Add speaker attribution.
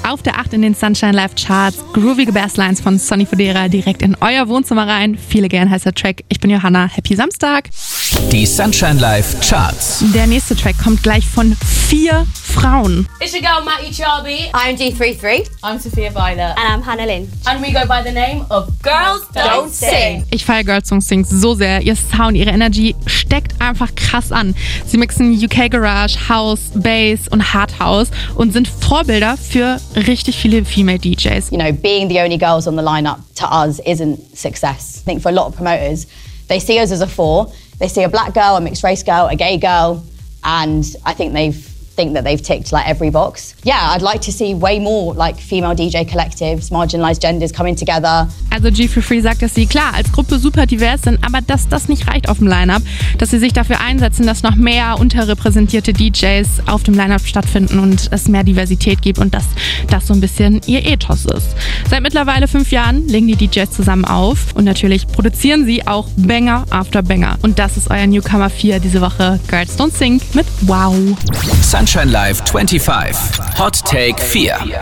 Speaker 1: auf der 8 in den Sunshine Live Charts. Groovige Basslines von Sonny Fodera direkt in euer Wohnzimmer rein. Viele gern heißer Track. Ich bin Johanna. Happy Samstag.
Speaker 2: Die Sunshine Live Charts.
Speaker 1: Der nächste Track kommt gleich von 4 Frauen.
Speaker 3: It's your girl Matty Charby.
Speaker 4: I'm G33.
Speaker 3: I'm Sophia Violet.
Speaker 4: And I'm Hannah Lynn.
Speaker 3: And we go by the name of Girls Don't Sing.
Speaker 1: Ich feiere Girls Don't Sing so sehr. Ihr Sound, ihre Energie steckt einfach krass an. Sie mixen UK Garage, House, Bass und Hard House und sind Vorbilder für richtig viele Female DJs.
Speaker 4: You know, being the only girls on the lineup to us isn't success. I think for a lot of promoters, they see us as a 4. They see a black girl, a mixed race girl, a gay girl, and I think that they've ticked like every box. Yeah, I'd like to see way more like female DJ collectives, marginalized genders coming together.
Speaker 1: Also G33 sagt, dass sie klar als Gruppe super divers sind, aber dass das nicht reicht auf dem Line-Up, dass sie sich dafür einsetzen, dass noch mehr unterrepräsentierte DJs auf dem Line-Up stattfinden und es mehr Diversität gibt und dass das so ein bisschen ihr Ethos ist. Seit mittlerweile 5 Jahren legen die DJs zusammen auf und natürlich produzieren sie auch Banger after Banger. Und das ist euer Newcomer 4 diese Woche, Girls Don't Sing mit Wow.
Speaker 2: Sunshine Live 25. Hot Take 4.